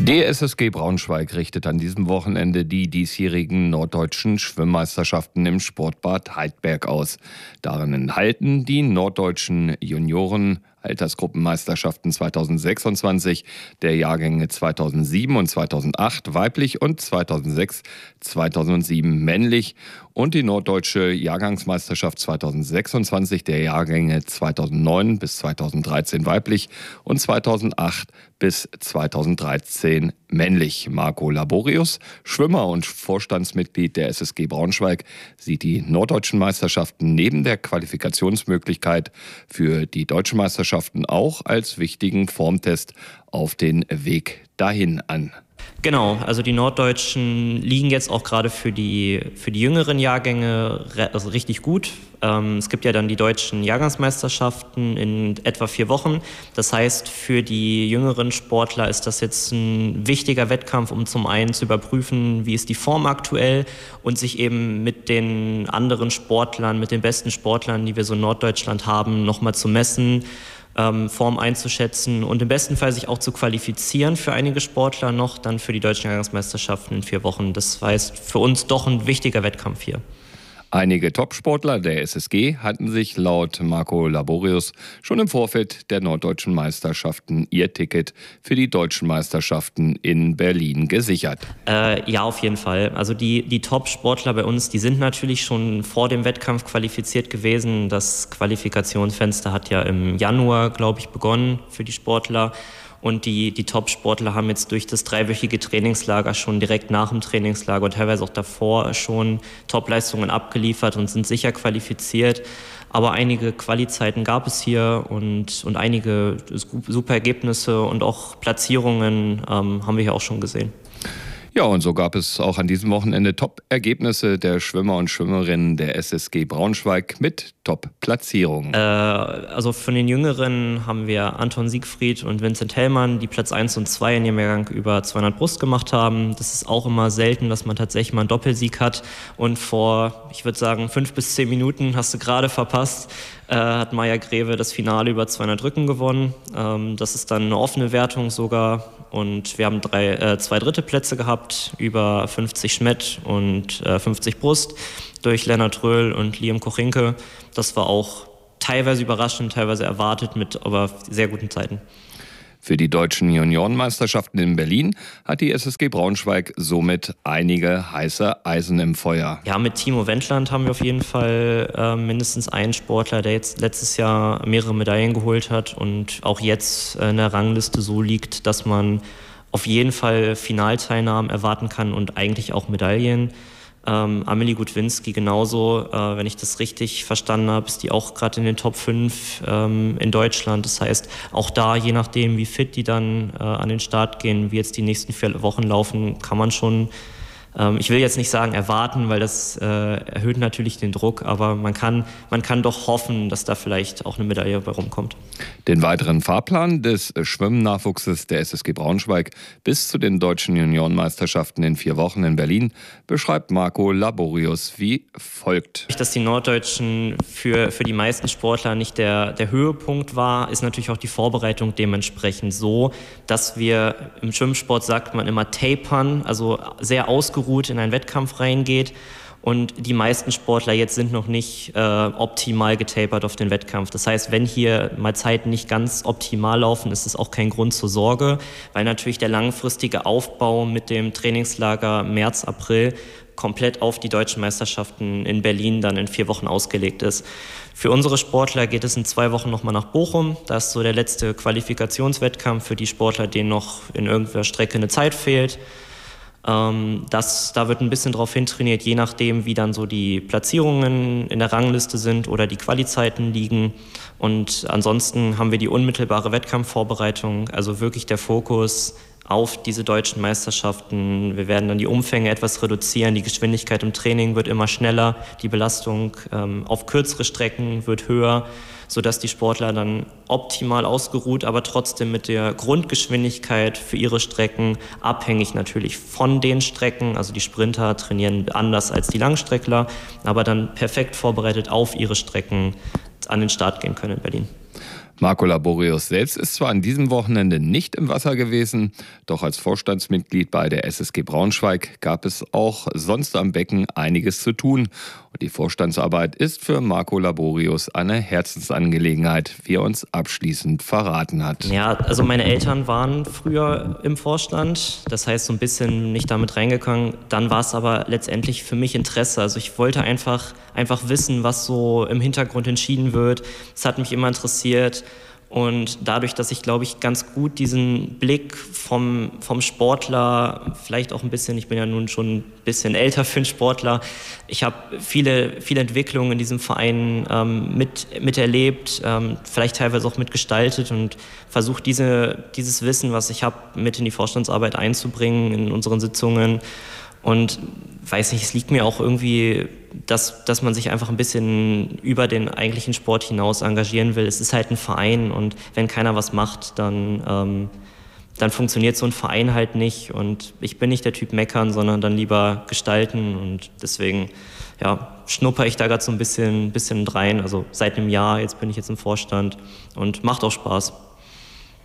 Die SSG Braunschweig richtet an diesem Wochenende die diesjährigen norddeutschen Schwimmmeisterschaften im Sportbad Heidberg aus. Darin enthalten die norddeutschen Junioren Altersgruppenmeisterschaften 2026 der Jahrgänge 2007 und 2008 weiblich und 2006, 2007 männlich und die norddeutsche Jahrgangsmeisterschaft 2026 der Jahrgänge 2009 bis 2013 weiblich und 2008 bis 2013 männlich. Marco Laborius, Schwimmer und Vorstandsmitglied der SSG Braunschweig, sieht die norddeutschen Meisterschaften neben der Qualifikationsmöglichkeit für die deutschen Meisterschaften auch als wichtigen Formtest auf den Weg dahin an. Genau, also die Norddeutschen liegen jetzt auch gerade für die jüngeren Jahrgänge also richtig gut. Es gibt ja dann die deutschen Jahrgangsmeisterschaften in etwa 4 Wochen. Das heißt, für die jüngeren Sportler ist das jetzt ein wichtiger Wettkampf, um zum einen zu überprüfen, wie ist die Form aktuell und sich eben mit den anderen Sportlern, mit den besten Sportlern, die wir so in Norddeutschland haben, nochmal zu messen, Form einzuschätzen und im besten Fall sich auch zu qualifizieren für einige Sportler noch dann für die deutschen Jahrgangsmeisterschaften in 4 Wochen. Das heißt für uns doch ein wichtiger Wettkampf hier. Einige Topsportler der SSG hatten sich laut Marco Laborius schon im Vorfeld der norddeutschen Meisterschaften ihr Ticket für die deutschen Meisterschaften in Berlin gesichert. Ja, auf jeden Fall. Also die Top-Sportler bei uns, die sind natürlich schon vor dem Wettkampf qualifiziert gewesen. Das Qualifikationsfenster hat ja im Januar, glaube ich, begonnen für die Sportler. Und die Top-Sportler haben jetzt durch das 3-wöchige Trainingslager schon direkt nach dem Trainingslager und teilweise auch davor schon Top-Leistungen abgeliefert und sind sicher qualifiziert. Aber einige Quali-Zeiten gab es hier und einige super Ergebnisse und auch Platzierungen haben wir hier auch schon gesehen. Ja, und so gab es auch an diesem Wochenende Top-Ergebnisse der Schwimmer und Schwimmerinnen der SSG Braunschweig mit Top-Platzierungen. Also von den Jüngeren haben wir Anton Siegfried und Vincent Hellmann, die Platz 1 und 2 in ihrem Jahrgang über 200 Brust gemacht haben. Das ist auch immer selten, dass man tatsächlich mal einen Doppelsieg hat. Und vor, ich würde sagen, 5 bis 10 Minuten, hast du gerade verpasst, hat Maja Greve das Finale über 200 Rücken gewonnen. Das ist dann eine offene Wertung sogar. Und wir haben 2 dritte Plätze gehabt, über 50 Schmett und 50 Brust durch Lennart Röhl und Liam Kochinke. Das war auch teilweise überraschend, teilweise erwartet, mit aber sehr guten Zeiten. Für die deutschen Juniorenmeisterschaften in Berlin hat die SSG Braunschweig somit einige heiße Eisen im Feuer. Ja, mit Timo Wendland haben wir auf jeden Fall mindestens einen Sportler, der jetzt letztes Jahr mehrere Medaillen geholt hat und auch jetzt in der Rangliste so liegt, dass man auf jeden Fall Finalteilnahmen erwarten kann und eigentlich auch Medaillen. Amelie Gutwinski genauso, wenn ich das richtig verstanden habe, ist die auch gerade in den Top 5 in Deutschland. Das heißt, auch da, je nachdem wie fit die dann an den Start gehen, wie jetzt die nächsten 4 Wochen laufen, kann man schon, ich will jetzt nicht sagen erwarten, weil das erhöht natürlich den Druck, aber man kann doch hoffen, dass da vielleicht auch eine Medaille bei rumkommt. Den weiteren Fahrplan des Schwimmnachwuchses der SSG Braunschweig bis zu den deutschen Juniorenmeisterschaften in 4 Wochen in Berlin beschreibt Marco Laborius wie folgt. Dass die Norddeutschen für die meisten Sportler nicht der Höhepunkt war, ist natürlich auch die Vorbereitung dementsprechend so, dass wir im Schwimmsport sagt man immer tapern, also sehr ausgeruht in einen Wettkampf reingeht. Und die meisten Sportler jetzt sind noch nicht optimal getapert auf den Wettkampf. Das heißt, wenn hier mal Zeiten nicht ganz optimal laufen, ist es auch kein Grund zur Sorge, weil natürlich der langfristige Aufbau mit dem Trainingslager März, April komplett auf die deutschen Meisterschaften in Berlin dann in 4 Wochen ausgelegt ist. Für unsere Sportler geht es in 2 Wochen nochmal nach Bochum. Da ist so der letzte Qualifikationswettkampf für die Sportler, denen noch in irgendeiner Strecke eine Zeit fehlt. Da wird ein bisschen drauf hintrainiert, je nachdem, wie dann so die Platzierungen in der Rangliste sind oder die Qualizeiten liegen. Und ansonsten haben wir die unmittelbare Wettkampfvorbereitung, also wirklich der Fokus auf diese deutschen Meisterschaften. Wir werden dann die Umfänge etwas reduzieren, die Geschwindigkeit im Training wird immer schneller, die Belastung auf kürzere Strecken wird höher, sodass die Sportler dann optimal ausgeruht, aber trotzdem mit der Grundgeschwindigkeit für ihre Strecken, abhängig natürlich von den Strecken, also die Sprinter trainieren anders als die Langstreckler, aber dann perfekt vorbereitet auf ihre Strecken an den Start gehen können in Berlin. Marco Laborius selbst ist zwar an diesem Wochenende nicht im Wasser gewesen, doch als Vorstandsmitglied bei der SSG Braunschweig gab es auch sonst am Becken einiges zu tun. Und die Vorstandsarbeit ist für Marco Laborius eine Herzensangelegenheit, wie er uns abschließend verraten hat. Ja, also meine Eltern waren früher im Vorstand, das heißt so ein bisschen nicht damit reingegangen. Dann war es aber letztendlich für mich Interesse. Also ich wollte einfach wissen, was so im Hintergrund entschieden wird. Es hat mich immer interessiert. Und dadurch, dass ich, glaube ich, ganz gut diesen Blick vom Sportler, vielleicht auch ein bisschen, ich bin ja nun schon ein bisschen älter für einen Sportler, ich habe viele Entwicklungen in diesem Verein miterlebt, vielleicht teilweise auch mitgestaltet und versucht, dieses Wissen, was ich habe, mit in die Vorstandsarbeit einzubringen, in unseren Sitzungen. Und weiß nicht, es liegt mir auch irgendwie, dass man sich einfach ein bisschen über den eigentlichen Sport hinaus engagieren will. Es ist halt ein Verein und wenn keiner was macht, dann funktioniert so ein Verein halt nicht. Und ich bin nicht der Typ meckern, sondern dann lieber gestalten. Und deswegen schnupper ich da gerade so ein bisschen rein. Also seit einem Jahr, jetzt bin ich im Vorstand und macht auch Spaß.